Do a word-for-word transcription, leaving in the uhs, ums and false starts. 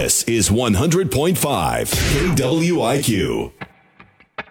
This is one hundred point five K W I Q.